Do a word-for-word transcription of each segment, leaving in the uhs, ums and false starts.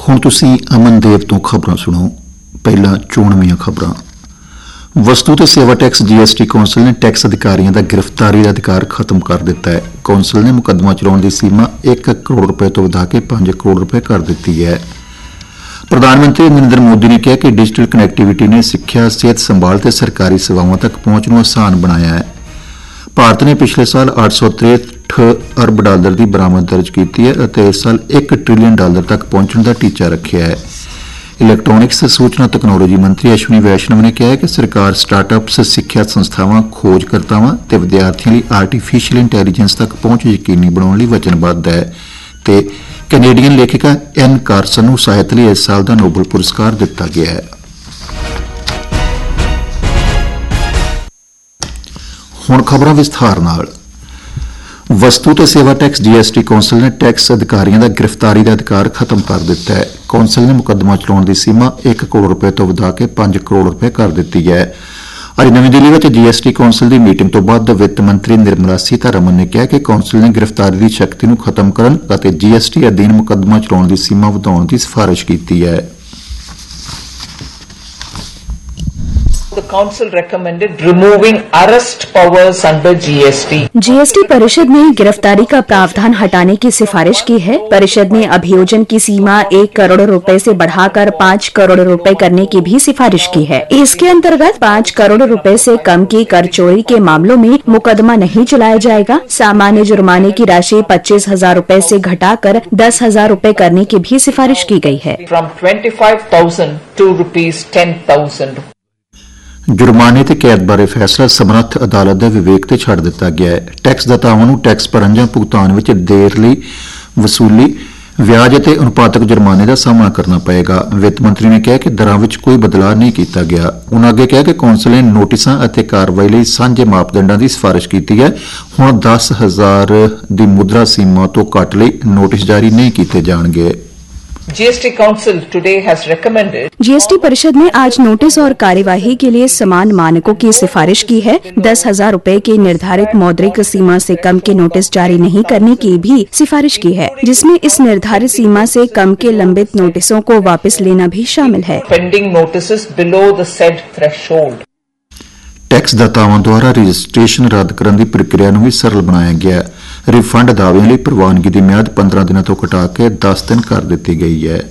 ਹੁਣ ਤੁਸੀਂ ਅਮਨਦੇਵ ਤੋਂ ਖਬਰਾਂ ਸੁਣੋ। ਪਹਿਲਾਂ ਚੋਣਵੀਆਂ ਖਬਰਾਂ। ਵਸਤੂ ਤੇ ਸੇਵਾ tax G S T council ਨੇ ਟੈਕਸ ਅਧਿਕਾਰੀਆਂ ਦਾ ਗ੍ਰਿਫਤਾਰੀ ਦਾ ਅਧਿਕਾਰ ਖਤਮ ਕਰ ਦਿੱਤਾ ਹੈ। ਕੌਂਸਲ ਨੇ ਮੁਕੱਦਮਾ ਚਲਾਉਣ ਦੀ ਸੀਮਾ ਇੱਕ ਕਰੋੜ ਰੁਪਏ ਤੋਂ ਵਧਾ ਕੇ ਪੰਜ ਕਰੋੜ ਰੁਪਏ ਕਰ ਦਿੱਤੀ ਹੈ। ਪ੍ਰਧਾਨ ਮੰਤਰੀ ਨਰਿੰਦਰ ਮੋਦੀ ਨੇ ਕਿਹਾ ਕਿ ਡਿਜੀਟਲ ਕਨੈਕਟੀਵਿਟੀ ਨੇ ਸਿੱਖਿਆ, ਸਿਹਤ ਸੰਭਾਲ ਤੇ ਸਰਕਾਰੀ ਸੇਵਾਵਾਂ ਤੱਕ ਪਹੁੰਚ ਨੂੰ ਆਸਾਨ ਬਣਾਇਆ ਹੈ। ਭਾਰਤ ਨੇ ਪਿਛਲੇ ਸਾਲ ਅੱਠ ਸੌ ਤਰੇਹਠ ਅਰਬ ਡਾਲਰ ਦੀ ਬਰਾਮਦ ਦਰਜ ਕੀਤੀ ਹੈ ਅਤੇ ਇਸ ਸਾਲ ਇੱਕ ਟ੍ਰਿਲੀਅਨ ਡਾਲਰ ਤੱਕ ਪਹੁੰਚਣ ਦਾ ਟੀਚਾ ਰੱਖਿਆ ਹੈ। ਇਲੈਕਟ੍ਰੋਨਿਕਸ ਸੂਚਨਾ ਤਕਨਾਲੋਜੀ ਮੰਤਰੀ ਅਸ਼ਵਨੀ ਵੈਸ਼ਨਵ ਨੇ ਕਿਹਾ ਹੈ ਕਿ ਸਰਕਾਰ ਸਟਾਰਟਅਪਸ, ਸਿੱਖਿਆ ਸੰਸਥਾਵਾਂ, ਖੋਜਕਰਤਾਵਾਂ ਤੇ ਵਿਦਿਆਰਥੀਆਂ ਲਈ ਆਰਟੀਫੀਸ਼ੀਅਲ ਇੰਟੈਲੀਜੈਂਸ ਤੱਕ ਪਹੁੰਚ ਯਕੀਨੀ ਬਣਾਉਣ ਲਈ ਵਚਨਬੱਧ ਹੈ ਤੇ ਕੈਨੇਡੀਅਨ ਲੇਖਿਕਾ ਐਨ ਕਾਰਸਨ ਨੂੰ ਸਾਹਿਤ ਲਈ ਇਸ ਸਾਲ ਦਾ ਨੋਬਲ ਪੁਰਸਕਾਰ ਦਿੱਤਾ ਗਿਆ ਹੈ। ਹੁਣ ਖਬਰਾਂ ਵਿਸਥਾਰ ਨਾਲ। ਵਸਤੂ ਤੇ ਸੇਵਾ tax G S T council ਨੇ ਟੈਕਸ ਅਧਿਕਾਰੀਆਂ ਦਾ ਗ੍ਰਿਫਤਾਰੀ ਦਾ ਅਧਿਕਾਰ ਖਤਮ ਕਰ ਦਿੱਤਾ ਹੈ। ਕੌਂਸਲ ਨੇ ਮੁਕੱਦਮਾ ਚਲਾਉਣ ਦੀ ਸੀਮਾ ਇੱਕ ਕਰੋੜ ਰੁਪਏ ਤੋਂ ਵਧਾ ਕੇ ਪੰਜ ਕਰੋੜ ਰੁਪਏ ਕਰ ਦਿੱਤੀ ਹੈ। ਅੱਜ ਨਵੀਂ ਦਿੱਲੀ ਵਿੱਚ ਜੀ ਐਸ ਟੀ ਕੌਂਸਲ ਦੀ ਮੀਟਿੰਗ ਤੋਂ ਬਾਅਦ ਵਿੱਤ ਮੰਤਰੀ ਨਿਰਮਲਾ ਸੀਤਾਰਮਨ ਨੇ ਕਿਹਾ ਕਿ ਕੌਂਸਲ ਨੇ ਗ੍ਰਿਫਤਾਰੀ ਦੀ ਸ਼ਕਤੀ ਨੂੰ ਖਤਮ ਕਰਨ ਅਤੇ ਜੀ ਐਸ ਟੀ ਅਧੀਨ ਮੁਕੱਦਮਾ ਚਲਾਉਣ ਦੀ ਸੀਮਾ ਵਧਾਉਣ ਦੀ ਸਿਫਾਰਿਸ਼ ਕੀਤੀ ਹੈ। The council recommended removing arrest powers under G S T. G S T परिषद ने गिरफ्तारी का प्रावधान हटाने की सिफारिश की है। परिषद ने अभियोजन की सीमा एक करोड़ रुपए से बढ़ाकर पाँच करोड़ रुपए करने की भी सिफारिश की है। इसके अंतर्गत पाँच करोड़ रुपए से कम की कर चोरी के मामलों में मुकदमा नहीं चलाया जाएगा। सामान्य जुर्माने की राशि पच्चीस हजार रूपए से घटाकर दस हजार रूपए करने की भी सिफारिश की गई है। From twenty-five thousand to rupees ten thousand. ਜੁਰਮਾਨੇ ਤੇ ਕੈਦ ਬਾਰੇ ਫੈਸਲਾ ਸਮਰੱਥ ਅਦਾਲਤ ਦੇ ਵਿਵੇਕ ਤੇ ਛੱਡ ਦਿੱਤਾ ਗਿਆ ਹੈ। ਟੈਕਸ ਦਾਤਾਵਾਂ ਨੂੰ ਟੈਕਸ ਭਰਨ ਜਾਂ ਭੁਗਤਾਨ ਵਿੱਚ ਦੇਰ ਲਈ ਵਸੂਲੀ, ਵਿਆਜ ਅਤੇ ਅਨੁਪਾਤਕ ਜੁਰਮਾਨੇ ਦਾ ਸਾਹਮਣਾ ਕਰਨਾ ਪਏਗਾ। ਵਿੱਤ ਮੰਤਰੀ ਨੇ ਕਿਹਾ ਕਿ ਦਰਾਂ ਵਿੱਚ ਕੋਈ ਬਦਲਾਅ ਨਹੀਂ ਕੀਤਾ ਗਿਆ। ਉਨ੍ਹਾਂ ਅੱਗੇ ਕਿਹਾ ਕਿ ਕੌਂਸਲ ਨੇ ਨੋਟਿਸਾਂ ਅਤੇ ਕਾਰਵਾਈ ਲਈ ਸਾਂਝੇ ਮਾਪਦੰਡਾਂ ਦੀ ਸਿਫਾਰਿਸ਼ ਕੀਤੀ ਹੈ। ਹੁਣ ਦਸ ਹਜ਼ਾਰ ਦੀ ਮੁਦਰਾ ਸੀਮਾ ਤੋਂ ਘੱਟ ਲਈ ਨੋਟਿਸ ਜਾਰੀ ਨਹੀਂ ਕੀਤੇ ਜਾਣਗੇ। G S T Council today has recommended. G S T परिषद ने आज नोटिस और कार्यवाही के लिए समान मानकों की सिफारिश की है। दस हजार रूपए की निर्धारित मौद्रिक सीमा से कम के नोटिस जारी नहीं करने की भी सिफारिश की है, जिसमें इस निर्धारित सीमा से कम के लंबित नोटिसों को वापस लेना भी शामिल है। Pending notices below the said threshold. Tax ਦਾਤਾਵਾਂ ਦੁਆਰਾ ਰਜਿਸਟ੍ਰੇਸ਼ਨ ਰੱਦ ਕਰਨ ਦੀ ਪ੍ਰਕਿਰਿਆ ਨੂੰ ਵੀ ਸਰਲ ਬਣਾਇਆ ਗਿਆ ਹੈ। ਰਿਫੰਡ ਦਾਅਵਿਆਂ ਲਈ ਪ੍ਰਵਾਨਗੀ ਦੀ ਮਿਆਦ ਪੰਦਰਾਂ ਦਿਨਾਂ ਤੋਂ ਘਟਾ ਕੇ ਦਸ ਦਿਨ ਕਰ ਦਿੱਤੀ ਗਈ ਹੈ।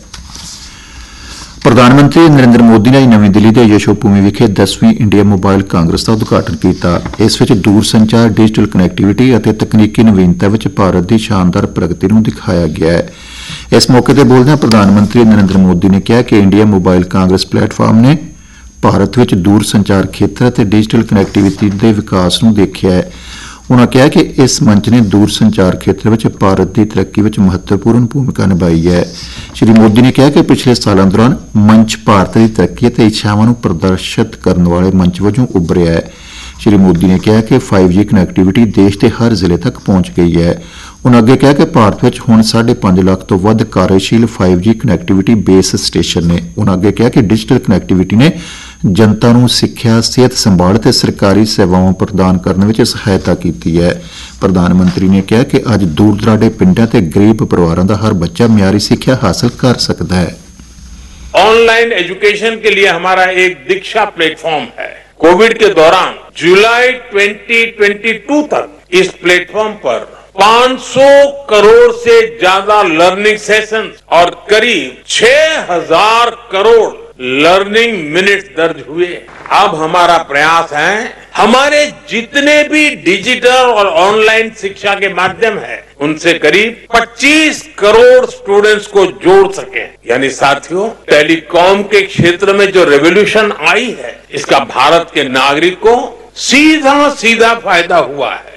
ਪ੍ਰਧਾਨ ਮੰਤਰੀ ਨਰਿੰਦਰ ਮੋਦੀ ਨੇ ਨਵੀਂ ਦਿੱਲੀ ਦੇ ਯਸ਼ੋ ਭੂਮੀ ਵਿਖੇ ਦਸਵੀਂ ਇੰਡੀਆ ਮੋਬਾਈਲ ਕਾਂਗਰਸ ਦਾ ਉਦਘਾਟਨ ਕੀਤਾ। ਇਸ ਵਿੱਚ ਦੂਰ ਸੰਚਾਰ, ਡਿਜੀਟਲ ਕਨੈਕਟੀਵਿਟੀ ਅਤੇ ਤਕਨੀਕੀ ਨਵੀਨਤਾ ਵਿੱਚ ਭਾਰਤ ਦੀ ਸ਼ਾਨਦਾਰ ਪ੍ਰਗਤੀ ਨੂੰ ਦਿਖਾਇਆ ਗਿਆ ਹੈ। ਇਸ ਮੌਕੇ ਤੇ ਬੋਲਦਿਆਂ ਪ੍ਰਧਾਨ ਮੰਤਰੀ ਨਰਿੰਦਰ ਮੋਦੀ ਨੇ ਕਿਹਾ ਕਿ ਇੰਡੀਆ ਮੋਬਾਈਲ ਕਾਂਗਰਸ ਪਲੇਟਫਾਰਮ ਨੇ ਭਾਰਤ ਵਿੱਚ ਦੂਰ ਸੰਚਾਰ ਖੇਤਰ ਅਤੇ ਡਿਜੀਟਲ ਕਨੈਕਟੀਵਿਟੀ ਦੇ ਵਿਕਾਸ ਨੂੰ ਦੇਖਿਆ ਹੈ। ਉਨ੍ਹਾਂ ਕਿਹਾ ਕਿ ਇਸ ਮੰਚ ਨੇ ਦੂਰ ਸੰਚਾਰ ਖੇਤਰ ਵਿੱਚ ਭਾਰਤ ਦੀ ਤਰੱਕੀ ਵਿੱਚ ਮਹੱਤਵਪੂਰਨ ਭੂਮਿਕਾ ਨਿਭਾਈ ਹੈ। ਸ਼੍ਰੀ ਮੋਦੀ ਨੇ ਕਿਹਾ ਕਿ ਪਿਛਲੇ ਸਾਲਾਂ ਦੌਰਾਨ ਮੰਚ ਭਾਰਤ ਦੀ ਤਰੱਕੀ ਅਤੇ ਇੱਛਾਵਾਂ ਨੂੰ ਪ੍ਰਦਰਸ਼ਿਤ ਕਰਨ ਵਾਲੇ ਮੰਚ ਵਜੋਂ ਉੱਭਰਿਆ ਹੈ। ਸ਼੍ਰੀ ਮੋਦੀ ਨੇ ਕਿਹਾ ਕਿ ਫਾਈਵ ਜੀ ਕਨੈਕਟੀਵਿਟੀ ਦੇਸ਼ ਦੇ ਹਰ ਜ਼ਿਲ੍ਹੇ ਤੱਕ ਪਹੁੰਚ ਗਈ ਹੈ। ਉਨ੍ਹਾਂ ਅੱਗੇ ਕਿਹਾ ਕਿ ਭਾਰਤ ਵਿੱਚ ਹੁਣ ਸਾਢੇ ਪੰਜ ਲੱਖ ਤੋਂ ਵੱਧ ਕਾਰਜਸ਼ੀਲ five G connectivity base station ਨੇ। ਉਨ੍ਹਾਂ ਅੱਗੇ ਕਿਹਾ ਕਿ ਡਿਜੀਟਲ ਕਨੈਕਟੀਵਿਟੀ ਨੇ ਜਨਤਾ ਨੂੰ ਸਿੱਖਿਆ, ਸਿਹਤ ਸੰਭਾਲ ਅਤੇ ਸਰਕਾਰੀ ਸੇਵਾਵਾਂ ਪ੍ਰਦਾਨ ਕਰਨ ਵਿੱਚ ਸਹਾਇਤਾ ਕੀਤੀ ਹੈ। ਪ੍ਰਧਾਨ ਮੰਤਰੀ ਨੇ ਕਿਹਾ ਕਿ ਅੱਜ ਦੂਰ ਦਰਾਡੇ ਪਿੰਡਾਂ ਤੇ ਗਰੀਬ ਪਰਿਵਾਰਾਂ ਦਾ ਹਰ ਬੱਚਾ ਮਿਆਰੀ ਸਿੱਖਿਆ ਹਾਸਲ ਕਰ ਸਕਦਾ ਹੈ। ऑनलाइन एजुकेशन के लिए हमारा एक दीक्षा प्लेटफॉर्म है। कोविड के दौरान जुलाई दो हज़ार बाईस तक इस प्लेटफॉर्म पर पाँच सौ करोड़ से ज्यादा लर्निंग सेशंस और करीब छह हज़ार करोड़ लर्निंग मिनट्स दर्ज हुए। अब हमारा प्रयास है हमारे जितने भी डिजिटल और ऑनलाइन शिक्षा के माध्यम है उनसे करीब पच्चीस करोड़ स्टूडेंट्स को जोड़ सके। यानी साथियों, टेलीकॉम के क्षेत्र में जो रेवोल्यूशन आई है इसका भारत के नागरिक को सीधा सीधा फायदा हुआ है।